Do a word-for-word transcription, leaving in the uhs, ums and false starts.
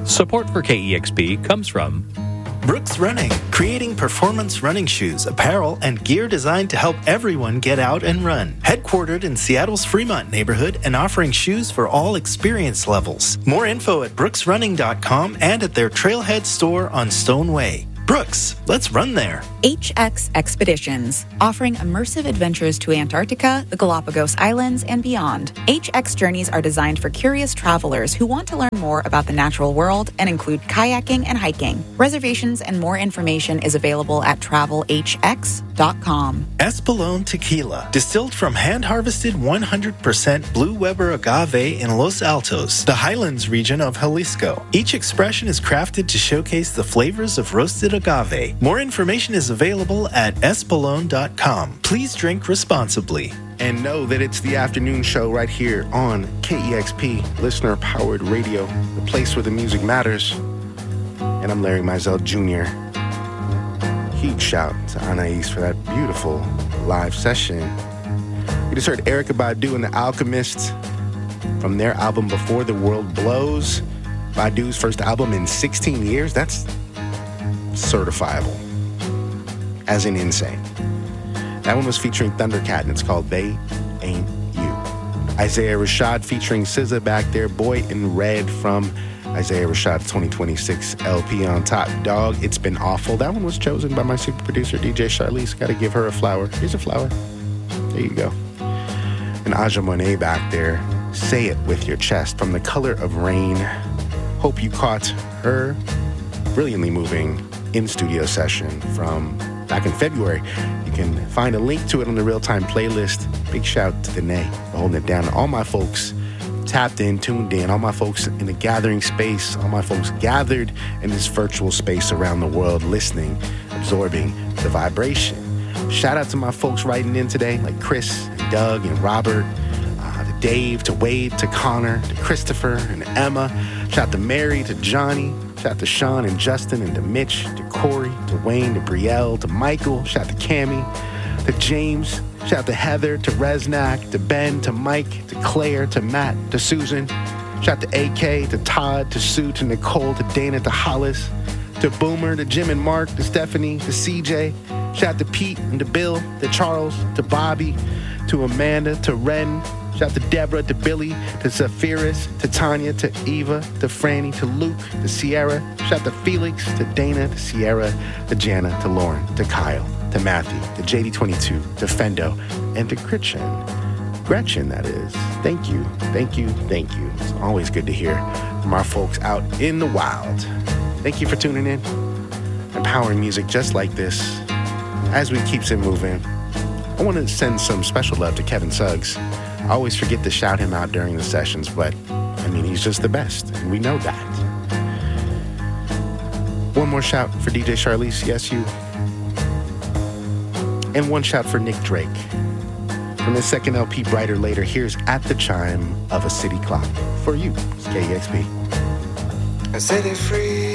Support for K E X P comes from Brooks Running, creating performance running shoes, apparel, and gear designed to help everyone get out and run. Headquartered in Seattle's Fremont neighborhood and offering shoes for all experience levels. More info at brooks running dot com and at their Trailhead store on Stone Way. Brooks, let's run there. H X Expeditions, offering immersive adventures to Antarctica, the Galapagos Islands, and beyond. H X journeys are designed for curious travelers who want to learn more about the natural world and include kayaking and hiking. Reservations and more information is available at travel h x dot com. Espolón Tequila, distilled from hand-harvested one hundred percent Blue Weber agave in Los Altos, the highlands region of Jalisco. Each expression is crafted to showcase the flavors of roasted agave. More information is available at espolón dot com. Please drink responsibly. And know that it's the afternoon show right here on K E X P, listener-powered radio, the place where the music matters. And I'm Larry Mizell Junior Huge shout to Anais for that beautiful live session. We just heard Erykah Badu and The Alchemist from their album Before the World Blows. Badu's first album in sixteen years. That's certifiable, as in insane. That one was featuring Thundercat, and it's called They Ain't You. Isaiah Rashad featuring S Z A back there, Boy in Red from Isaiah Rashad's twenty twenty-six L P on Top Dog. It's Been Awful. That one was chosen by my super producer, D J Charlize. Got to give her a flower. Here's a flower. There you go. And Aja Monet back there, Say It With Your Chest from The Color of Rain. Hope you caught her brilliantly moving in-studio session from back in February. You can find a link to it on the Real-Time playlist. Big shout to Danae for holding it down. All my folks tapped in, tuned in, all my folks in the gathering space, all my folks gathered in this virtual space around the world, listening, absorbing the vibration. Shout out to my folks writing in today, like Chris and Doug and Robert, uh, to Dave, to Wade, to Connor, to Christopher and Emma. Shout out to Mary, to Johnny. Shout out to Sean and Justin and to Mitch, to Corey, to Wayne, to Brielle, to Michael. Shout out to Cammie, to James. Shout out to Heather, to Resnack, to Ben, to Mike, to Claire, to Matt, to Susan. Shout out to A K, to Todd, to Sue, to Nicole, to Dana, to Hollis, to Boomer, to Jim and Mark, to Stephanie, to C J. Shout out to Pete and to Bill, to Charles, to Bobby, to Amanda, to Ren. Shout out to Deborah, to Billy, to Zephyrus, to Tanya, to Eva, to Franny, to Luke, to Sierra. Shout out to Felix, to Dana, to Sierra, to Jana, to Lauren, to Kyle, to Matthew, to J D twenty-two, to Fendo, and to Gretchen. Gretchen, that is. Thank you, thank you, thank you. It's always good to hear from our folks out in the wild. Thank you for tuning in. Empowering music just like this as we keeps it moving. I want to send some special love to Kevin Suggs. I always forget to shout him out during the sessions, but, I mean, he's just the best, and we know that. One more shout for D J Charlize, yes, you. And one shout for Nick Drake. From his second L P, Brighter Later, here's At the Chime of a City Clock. For you, it's K E X P. I set it free.